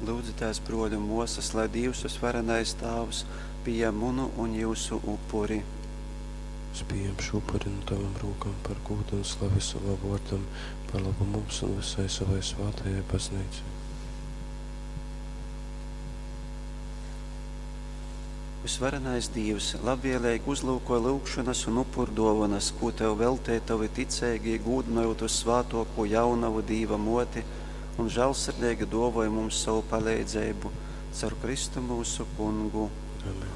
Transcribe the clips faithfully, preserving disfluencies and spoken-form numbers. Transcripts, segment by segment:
Lūdzu, tās broļu mosas, lai Dievs varenais Tēvs pieņem munu un jūsu upuri. Es pieņemšu upuri no tavam rūkam par gūdu un slavu savā vārtam, par labu mums un visai savai svātajai baznīcai. Visvarenais Dievs, labvēlīgi uzlūko lūgšanas un upuru dovanas, ko tev veltē tavi ticēgie, gūdinojot uz svātoko jaunavu Dieva moti un žēlsirdīgi dāvāj mums savu palīdzību caur Kristu mūsu kungu. Amen.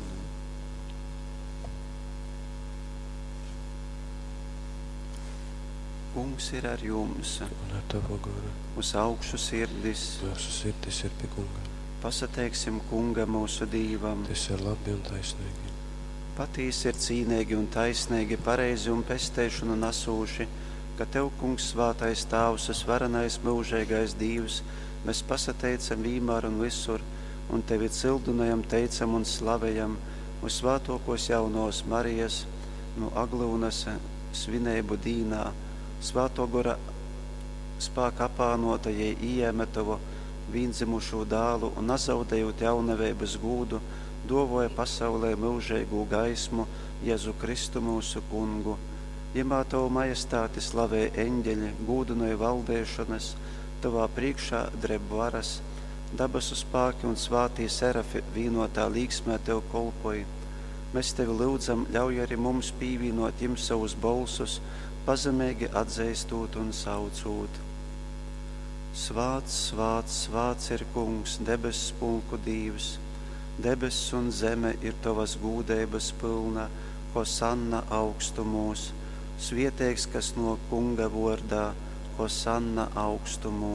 Kungs ir ar jums, Un ar tavu garu. uz augšu sirdis. Mūsu sirdis ir pie kunga. Pasateiksim kunga mūsu Dīvam. Tas ir labi un taisnīgi. Patīsi ir cīnīgi un taisnīgi, pareizi un pestēšanu nasūši, ka tev, kungs, svātais Tēvs, varenais mūžīgais Dievs, mēs pasateicam vienmēr un visur, un tevi cildinājam, teicam un slavējam uz svātokos jaunos Marijas, no Aglūnas svinēbu dīnā, svāto gora spēka apānotajai ieēme tavu viendzimušo dālu un nazaudējot jaunavības gūdu, dāvāja pasaulē mūžīgu gaismu Jēzu Kristu mūsu kungu. Jemā tavu majestāti slavē eņģeļi, gūdinoja valdēšanas, tavā priekšā dreb varas, dabasu spāki un svātī serafi vienotā līgsmē tev kolpoja. Mēs tevi lūdzam, ļauj arī mums pīvīnot jums savus balsus, pazemīgi atzīstot un saucot. Svāts, svāts, svāts ir kungs, debesu spulku Dievs, debesis un zeme ir tavas gūdības pilna, hosanna augstumos, svietēks, kas no kunga vārdā, hosanna augstumos.